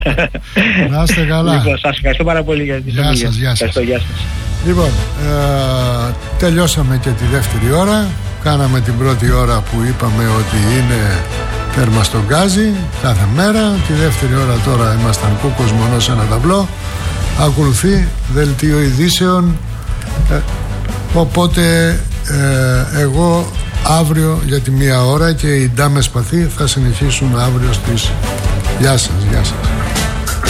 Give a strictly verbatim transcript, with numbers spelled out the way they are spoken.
Να είστε καλά. Λοιπόν, σας ευχαριστώ πάρα πολύ για την Γεια σας, γεια σας. Γεια σας. Λοιπόν, ε, τελειώσαμε και τη δεύτερη ώρα. Κάναμε την πρώτη ώρα που είπαμε ότι είναι τέρμα στον γκάζι κάθε μέρα. Τη δεύτερη ώρα τώρα ήμασταν κούκος μονό σε ένα ταμπλό. Ακολουθεί δελτίο ειδήσεων. Ε, οπότε ε, εγώ αύριο για τη μία ώρα και οι ντάμες παθή θα συνεχίσουν αύριο στις... Γεια σας, γεια σας.